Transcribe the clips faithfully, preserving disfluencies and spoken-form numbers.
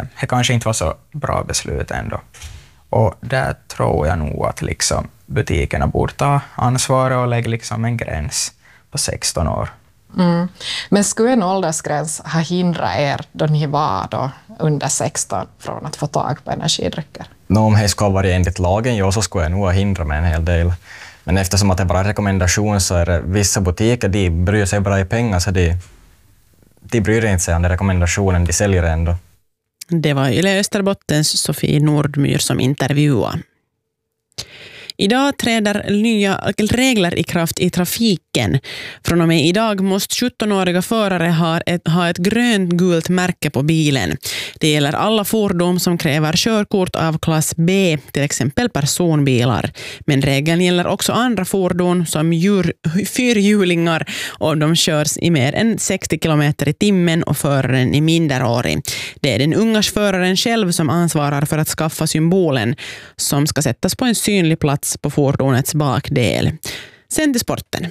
det kanske inte var så bra beslut ändå. Och där tror jag nog att liksom butikerna borde ta ansvar och lägga liksom en gräns på sexton år. Mm. Men skulle en åldersgräns ha hindrat er då ni var då under sexton från att få tag på energidrycker? No, om det skulle ha varit enligt lagen, ja, så skulle jag nog ha hindrat med en hel del. Men eftersom att det bara är rekommendation så är det vissa butiker, de bryr sig bara i pengar, så de, de bryr inte sig om den rekommendationen, de säljer ändå. Det var Yle Österbottens Sofie Nordmyr som intervjuade. Idag träder nya regler i kraft i trafiken. Från och med idag måste sjuttonåriga förare ha ett, ha ett grönt gult märke på bilen. Det gäller alla fordon som kräver körkort av klass B, till exempel personbilar. Men regeln gäller också andra fordon som djur, fyrhjulingar och de körs i mer än sextio kilometer i timmen och föraren är minderårig. Det är den unga föraren själv som ansvarar för att skaffa symbolen som ska sättas på en synlig plats på fordonets bakdel. Sen till sporten.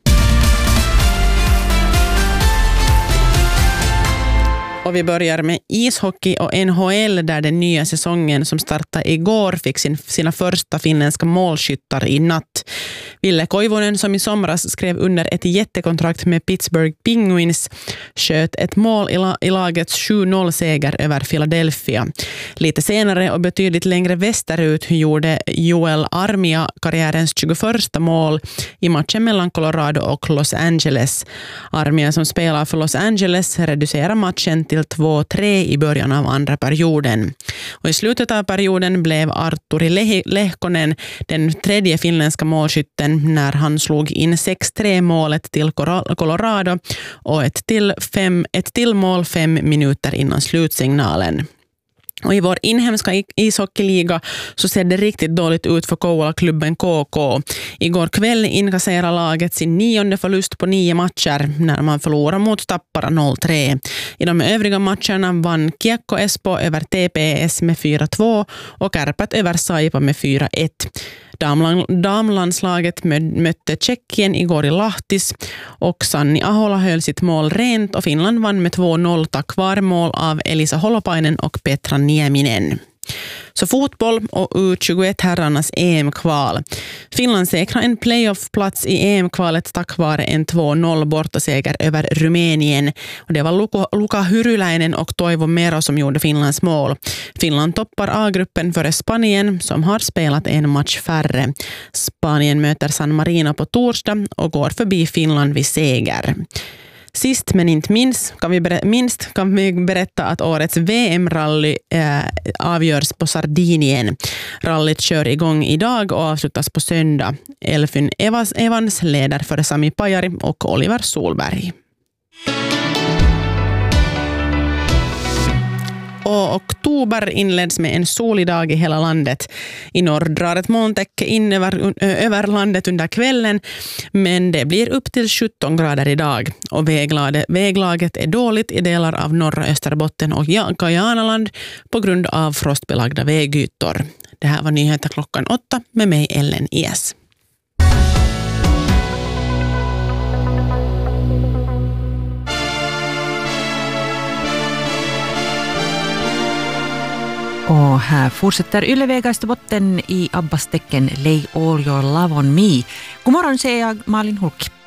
Och vi börjar med ishockey och N H L där den nya säsongen som startade igår fick sin, sina första finländska målskyttar i natt. Ville Koivunen som i somras skrev under ett jättekontrakt med Pittsburgh Penguins sköt ett mål i, la, i lagets sju noll-seger över Philadelphia. Lite senare och betydligt längre västerut gjorde Joel Armia karriärens tjugoförsta mål i matchen mellan Colorado och Los Angeles. Armia som spelar för Los Angeles reducerar matchen till två tre i början av andra perioden. Och i slutet av perioden blev Arturi Lehkonen den tredje finländska målskytten när han slog in sex tre målet till Colorado och ett till, fem, ett till mål fem minuter innan slutsignalen. Och i vår inhemska ishockeyliga så ser det riktigt dåligt ut för Kouvola-klubben K K. Igår kväll inkasserar laget sin nionde förlust på nio matcher när man förlorar mot Tappara noll tre. I de övriga matcherna vann Kiekko Espoo över T P S med fyra två och Kärpät över Saipa med fyra ett. Damlandslaget mötte Tjeckien igår i Lahtis och Sanni Ahola höll sitt mål rent och Finland vann med två noll tack vare mål av Elisa Holopainen och Petra Nieminen. Så fotboll och U tjugoett-herrarnas E M-kval. Finland säkrar en playoff-plats i E M-kvalet tack vare en två noll bortaseger över Rumänien. Och det var Luka, Luka Hyryläinen och Toivo Mero som gjorde Finlands mål. Finland toppar A-gruppen före Spanien som har spelat en match färre. Spanien möter San Marino på torsdag och går förbi Finland vid seger. Sist men inte minst kan vi berätta, minst kan vi berätta att årets V M-rally eh, avgörs på Sardinien. Rallyt kör igång idag och avslutas på söndag. Elfyn Evans, Evans leder för Sami Pajari och Oliver Solberg. Och oktober inleds med en solig dag i hela landet. I norr drar ett molntäcke in över, över landet under kvällen, men det blir upp till sjutton grader idag. Och väglaget, väglaget är dåligt i delar av norra Österbotten och Guyanaland på grund av frostbelagda vägytor. Det här var nyheter klockan åtta med mig Ellen Ies. Och här fortsätter Yle Österbotten i Abbas tecken Lay All Your Love On Me. God morgon säger jag, Malin Hulk.